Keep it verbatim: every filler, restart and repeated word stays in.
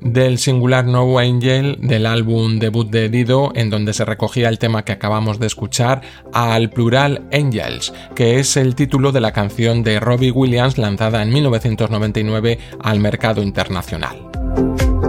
del singular No Angel del álbum debut de Dido, en donde se recogía el tema que acabamos de escuchar, al plural Angels, que es el título de la canción de Robbie Williams lanzada en mil novecientos noventa y nueve al mercado internacional.